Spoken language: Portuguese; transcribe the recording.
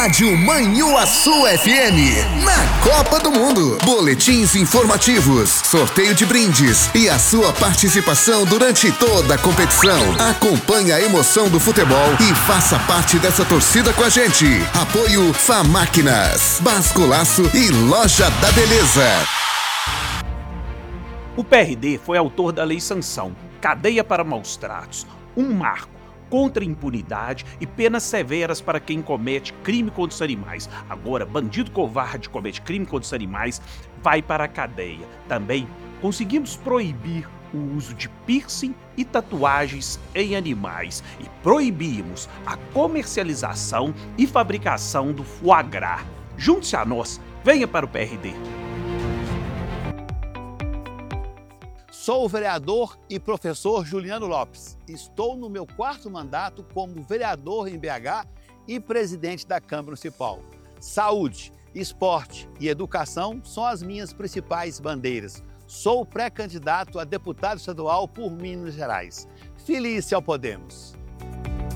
Rádio Manhuaçu FM, na Copa do Mundo. Boletins informativos, sorteio de brindes e a sua participação durante toda a competição. Acompanhe a emoção do futebol e faça parte dessa torcida com a gente. Apoio Famáquinas, Basculaço e Loja da Beleza. O PRD foi autor da Lei Sanção, cadeia para maus tratos, um marco contra a impunidade e penas severas para quem comete crime contra os animais. Agora, bandido covarde comete crime contra os animais vai para a cadeia. Também conseguimos proibir o uso de piercing e tatuagens em animais e proibimos a comercialização e fabricação do foie gras. Junte-se a nós, venha para o PRD. Sou o vereador e professor Juliano Lopes. Estou no meu 4º mandato como vereador em BH e presidente da Câmara Municipal. Saúde, esporte e educação são as minhas principais bandeiras. Sou pré-candidato a deputado estadual por Minas Gerais. Filice ao Podemos.